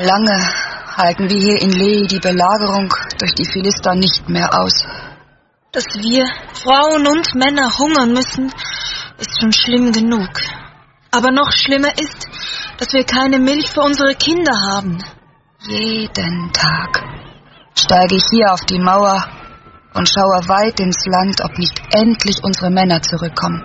Lange halten wir hier in Lehi die Belagerung durch die Philister nicht mehr aus. Dass wir, Frauen und Männer, hungern müssen, ist schon schlimm genug. Aber noch schlimmer ist, dass wir keine Milch für unsere Kinder haben. Jeden Tag steige ich hier auf die Mauer und schaue weit ins Land, ob nicht endlich unsere Männer zurückkommen.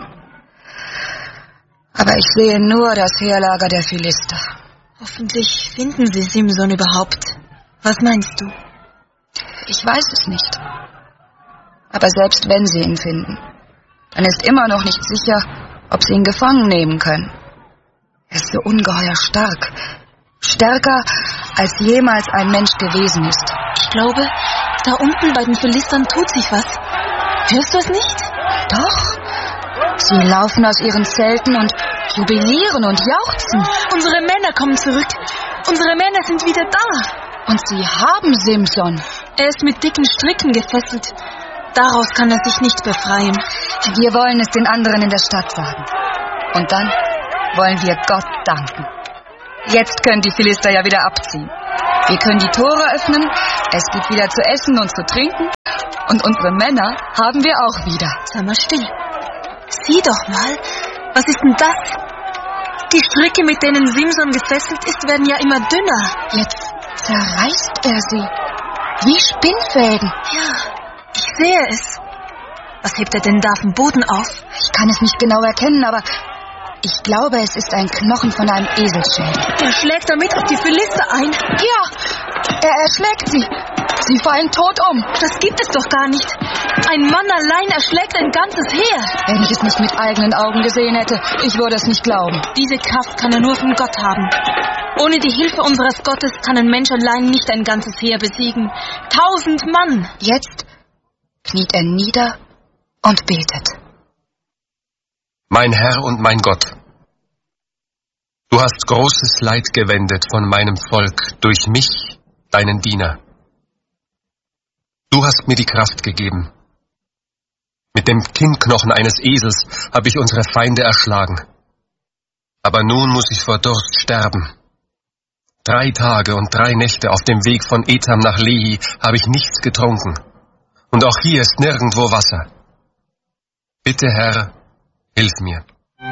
Aber ich sehe nur das Heerlager der Philister. Hoffentlich finden sie Simson überhaupt. Was meinst du? Ich weiß es nicht. Aber selbst wenn sie ihn finden, dann ist immer noch nicht sicher, ob sie ihn gefangen nehmen können. Er ist so ungeheuer stark. Stärker, als jemals ein Mensch gewesen ist. Ich glaube, da unten bei den Philistern tut sich was. Hörst du es nicht? Doch. Sie laufen aus ihren Zelten und jubilieren und jauchzen. Unsere Männer kommen zurück. Unsere Männer sind wieder da. Und sie haben Simson. Er ist mit dicken Stricken gefesselt. Daraus kann er sich nicht befreien. Wir wollen es den anderen in der Stadt sagen. Und dann wollen wir Gott danken. Jetzt können die Philister ja wieder abziehen. Wir können die Tore öffnen, es gibt wieder zu essen und zu trinken. Und unsere Männer haben wir auch wieder. Sei mal still. Sieh doch mal, was ist denn das? Die Stricke, mit denen Simson gefesselt ist, werden ja immer dünner. Jetzt zerreißt er sie. Wie Spinnfäden. Ja, ich sehe es. Was hebt er denn da vom Boden auf? Ich kann es nicht genau erkennen, aber ich glaube, es ist ein Knochen von einem Eselsschädel. Er schlägt damit auf die Philister ein. Ja, er erschlägt sie. Sie fallen tot um. Das gibt es doch gar nicht. Ein Mann allein erschlägt ein ganzes Heer. Wenn ich es nicht mit eigenen Augen gesehen hätte, ich würde es nicht glauben. Diese Kraft kann er nur von Gott haben. Ohne die Hilfe unseres Gottes kann ein Mensch allein nicht ein ganzes Heer besiegen. 1000 Mann. Jetzt kniet er nieder und betet. Mein Herr und mein Gott, du hast großes Leid gewendet von meinem Volk durch mich, deinen Diener. Du hast mir die Kraft gegeben. Mit dem Kinnknochen eines Esels habe ich unsere Feinde erschlagen. Aber nun muss ich vor Durst sterben. 3 Tage und 3 Nächte auf dem Weg von Etam nach Lehi habe ich nichts getrunken. Und auch hier ist nirgendwo Wasser. Bitte, Herr, hilf mir.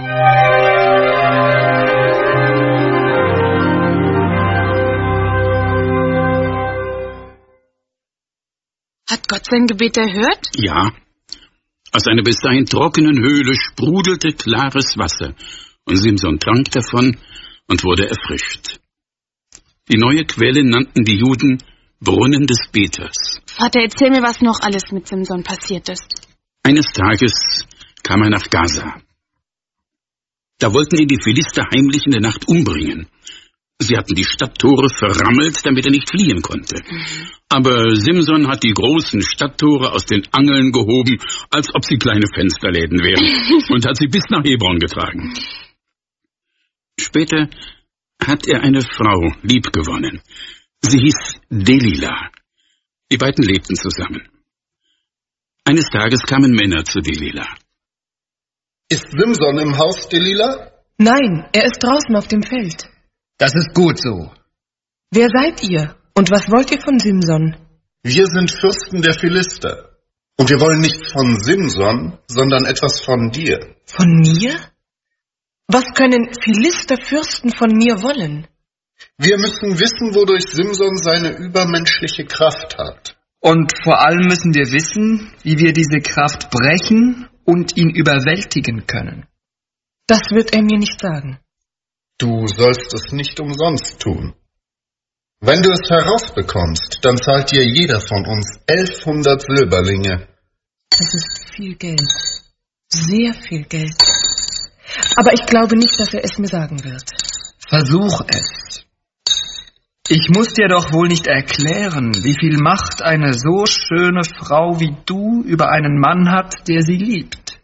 Hat Gott sein Gebet erhört? Ja. Aus einer bis dahin trockenen Höhle sprudelte klares Wasser, und Simson trank davon und wurde erfrischt. Die neue Quelle nannten die Juden Brunnen des Beters. Vater, erzähl mir, was noch alles mit Simson passiert ist. Eines Tages kam er nach Gaza. Da wollten ihn die Philister heimlich in der Nacht umbringen. Sie hatten die Stadttore verrammelt, damit er nicht fliehen konnte. Aber Simson hat die großen Stadttore aus den Angeln gehoben, als ob sie kleine Fensterläden wären, und hat sie bis nach Hebron getragen. Später hat er eine Frau liebgewonnen. Sie hieß Delila. Die beiden lebten zusammen. Eines Tages kamen Männer zu Delila. Ist Simson im Haus, Delila? Nein, er ist draußen auf dem Feld. Das ist gut so. Wer seid ihr und was wollt ihr von Simson? Wir sind Fürsten der Philister. Und wir wollen nichts von Simson, sondern etwas von dir. Von mir? Was können Philisterfürsten von mir wollen? Wir müssen wissen, wodurch Simson seine übermenschliche Kraft hat. Und vor allem müssen wir wissen, wie wir diese Kraft brechen und ihn überwältigen können. Das wird er mir nicht sagen. Du sollst es nicht umsonst tun. Wenn du es herausbekommst, dann zahlt dir jeder von uns 1100 Silberlinge. Das ist viel Geld. Sehr viel Geld. Aber ich glaube nicht, dass er es mir sagen wird. Versuch es. Ich muss dir doch wohl nicht erklären, wie viel Macht eine so schöne Frau wie du über einen Mann hat, der sie liebt.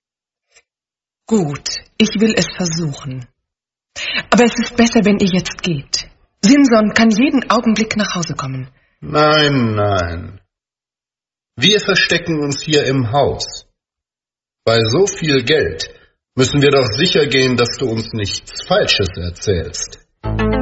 Gut, ich will es versuchen. Aber es ist besser, wenn ihr jetzt geht. Simson kann jeden Augenblick nach Hause kommen. Nein, nein. Wir verstecken uns hier im Haus. Bei so viel Geld müssen wir doch sicher gehen, dass du uns nichts Falsches erzählst.